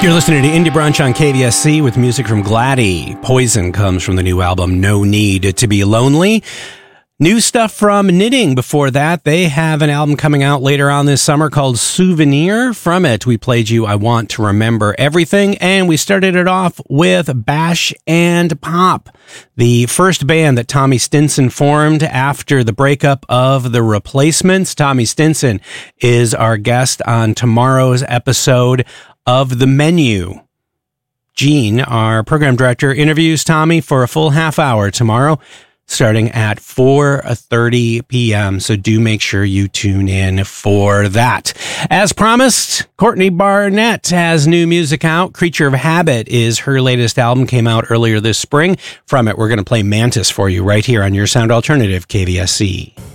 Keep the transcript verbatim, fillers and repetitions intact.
You're listening to Indie Brunch on K V S C with music from Gladdy. Poison comes from the new album No Need to Be Lonely. New stuff from Knitting. Before that, they have an album coming out later on this summer called Souvenir. From it, we played you I Want to Remember Everything, and we started it off with Bash and Pop, the first band that Tommy Stinson formed after the breakup of The Replacements. Tommy Stinson is our guest on tomorrow's episode of The Menu. Gene, our program director, interviews Tommy for a full half hour tomorrow, starting at four thirty p.m. So do make sure you tune in for that. As promised, Courtney Barnett has new music out. Creature of Habit is her latest album, came out earlier this spring. From it, we're going to play Mantis for you right here on your sound alternative, K V S C.